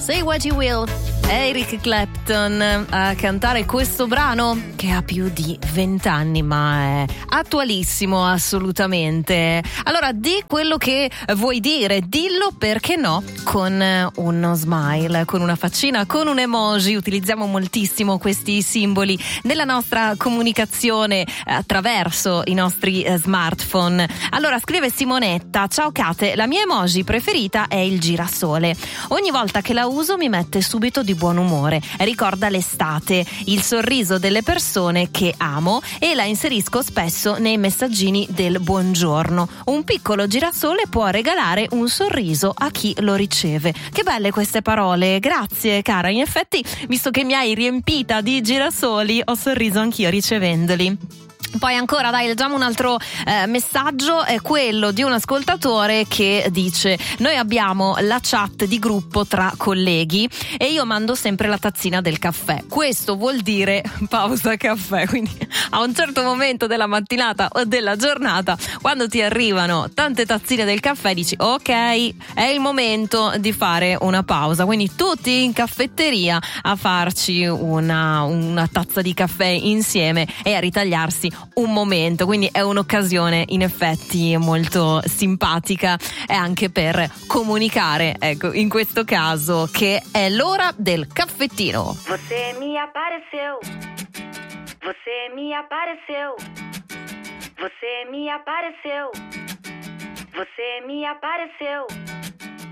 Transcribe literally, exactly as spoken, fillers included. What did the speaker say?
Say What You Will, Eric Clapton a cantare questo brano che ha più di vent'anni ma è attualissimo assolutamente. Allora di quello che vuoi dire, dillo, perché no, con uno smile, con una faccina, con un emoji. Utilizziamo moltissimo questi simboli nella nostra comunicazione attraverso i nostri smartphone. Allora scrive Simonetta: ciao Kate, la mia emoji preferita è il girasole. Ogni volta che la uso mi mette subito di buon umore, ricorda l'estate, il sorriso delle persone che amo, e la inserisco spesso nei messaggini del buongiorno. Un piccolo girasole può regalare un sorriso a chi lo riceve. Che belle queste parole, grazie cara. In effetti, visto che mi hai riempita di girasoli, ho sorriso anch'io ricevendoli. Poi ancora, dai, leggiamo un altro eh, messaggio, è quello di un ascoltatore che dice: noi abbiamo la chat di gruppo tra colleghi e io mando sempre la tazzina del caffè. Questo vuol dire pausa caffè, quindi a un certo momento della mattinata o della giornata, quando ti arrivano tante tazzine del caffè, dici ok, è il momento di fare una pausa. Quindi tutti in caffetteria a farci una, una tazza di caffè insieme e a ritagliarsi un momento, quindi è un'occasione in effetti molto simpatica e anche per comunicare, ecco, in questo caso, che è l'ora del caffettino. Você me apareceu, você me apareceu, você me apareceu, você me apareceu.